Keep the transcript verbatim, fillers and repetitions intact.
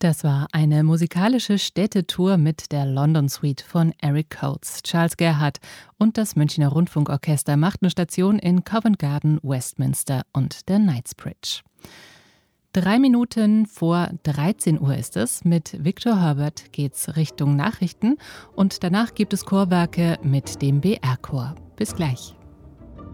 Das war eine musikalische Städtetour mit der London Suite von Eric Coates. Charles Gerhardt und das Münchner Rundfunkorchester machten Station in Covent Garden, Westminster und der Knightsbridge. Drei Minuten vor dreizehn Uhr ist es. Mit Victor Herbert geht's Richtung Nachrichten und danach gibt es Chorwerke mit dem B R-Chor. Bis gleich.